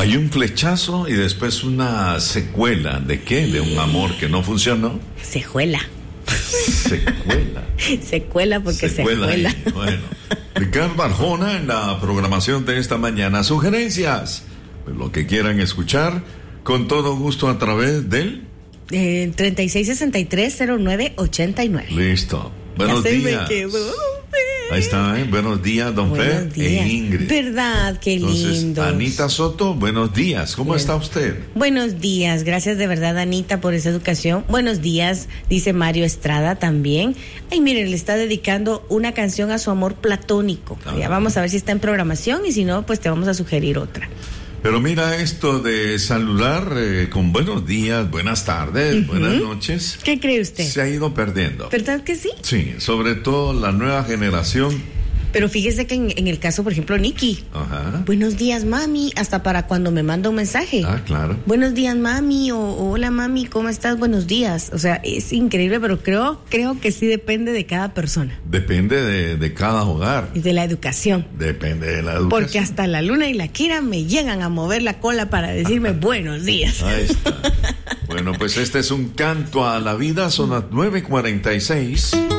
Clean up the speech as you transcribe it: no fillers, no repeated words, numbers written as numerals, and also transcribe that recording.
Hay un flechazo y después una secuela. ¿De qué? ¿De un amor que no funcionó? Secuela. Secuela. Secuela porque secuela. Bueno, Ricardo Arjona en la programación de esta mañana. Sugerencias, pues lo que quieran escuchar, con todo gusto a través del 36630989. Listo. Buenos días. Me quedó. Ahí está, Buenos días, don Fer e Ingrid. ¿Verdad? Qué lindo. Anita Soto, buenos días. ¿Cómo está usted? Buenos días. Gracias de verdad, Anita, por esa educación. Buenos días, dice Mario Estrada también. Ay, miren, le está dedicando una canción a su amor platónico. Ya vamos a ver si está en programación y si no, pues te vamos a sugerir otra. Pero mira esto de saludar con buenos días, buenas tardes, buenas noches. ¿Qué cree usted? Se ha ido perdiendo. ¿Verdad que sí? Sí, sobre todo la nueva generación. Pero fíjese que en el caso, por ejemplo, Nicky. Ajá. Buenos días, mami, hasta para cuando me manda un mensaje. Ah, claro. Buenos días, mami, o hola, mami, ¿cómo estás? Buenos días. O sea, es increíble, pero creo que sí depende de cada persona. Depende de cada hogar. Y de la educación. Depende de la educación. Porque hasta la Luna y la Kira me llegan a mover la cola para decirme buenos días. Ahí está. Bueno, pues este es un canto a la vida, son las 9:46.